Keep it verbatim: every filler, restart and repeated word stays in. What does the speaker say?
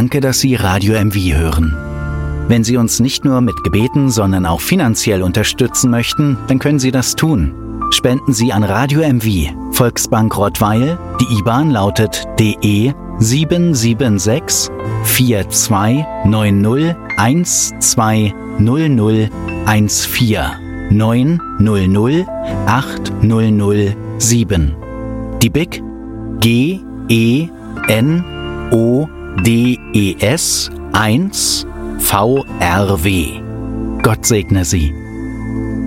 Danke, dass Sie Radio M V hören. Wenn Sie uns nicht nur mit Gebeten, sondern auch finanziell unterstützen möchten, dann können Sie das tun. Spenden Sie an Radio M V, Volksbank Rottweil. Die I B A N lautet D E sieben sieben sechs vier zwei neun null eins zwei null null eins vier neun null null acht null null sieben. Die B I C G E N O D E S eins V R W. Gott segne Sie.